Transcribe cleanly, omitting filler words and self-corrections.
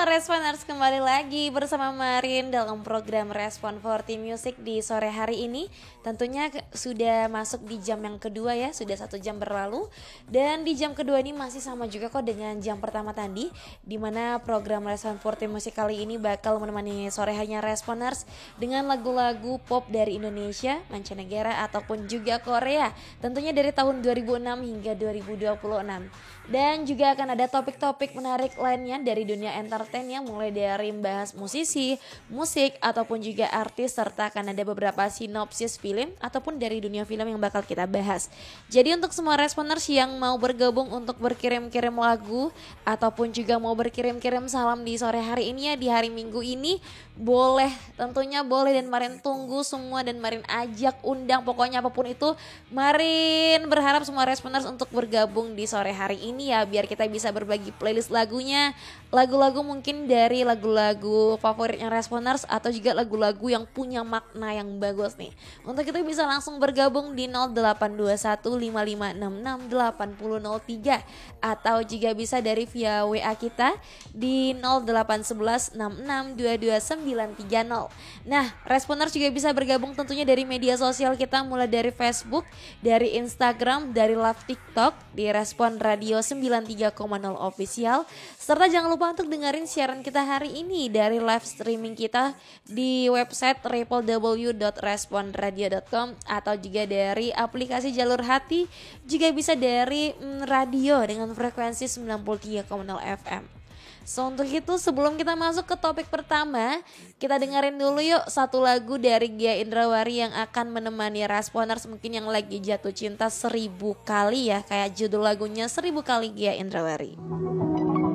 Responers, kembali lagi bersama Marin dalam program Respon 40 Music di sore hari ini. Tentunya sudah masuk di jam yang kedua ya, sudah 1 jam berlalu. Dan di jam kedua ini masih sama juga kok dengan jam pertama tadi, dimana program Respon 40 Music kali ini bakal menemani sore harinya Responers dengan lagu-lagu pop dari Indonesia, mancanegara ataupun juga Korea. Tentunya dari tahun 2006 hingga 2026. Dan juga akan ada topik-topik menarik lainnya dari dunia entertain yang mulai dari membahas musisi, musik, ataupun juga artis, serta akan ada beberapa sinopsis film ataupun dari dunia film yang bakal kita bahas. Jadi untuk semua responers yang mau bergabung untuk berkirim-kirim lagu ataupun juga mau berkirim-kirim salam di sore hari ini ya, di hari Minggu ini, boleh, tentunya boleh, dan Marin tunggu semua dan Marin ajak, undang, pokoknya apapun itu Marin berharap semua responers untuk bergabung di sore hari ini ya, biar kita bisa berbagi playlist lagunya, lagu-lagu mungkin dari lagu-lagu favoritnya responers atau juga lagu-lagu yang punya makna yang bagus nih. Untuk itu bisa langsung bergabung di 082155668003 atau juga bisa dari via WA kita di 0811662290. Nah, responers juga bisa bergabung tentunya dari media sosial kita, mulai dari Facebook, dari Instagram, dari live TikTok di Respon Radio 93,0 official, serta jangan lupa untuk dengerin siaran kita hari ini dari live streaming kita di website www.responradio.com atau juga dari aplikasi Jalur Hati, juga bisa dari radio dengan frekuensi 93,0 FM. So untuk itu sebelum kita masuk ke topik pertama, kita dengerin dulu yuk satu lagu dari Gia Indrawari yang akan menemani responers mungkin yang lagi jatuh cinta 1000 kali ya, kayak judul lagunya 1000 kali Gia Indrawari.